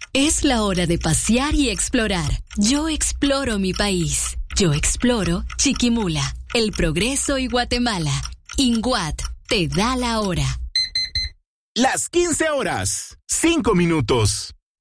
Es la hora de pasear y explorar. Yo exploro mi país. Yo exploro Chiquimula, El Progreso y Guatemala. INGUAT te da la hora. Las 15 horas, 5 minutos.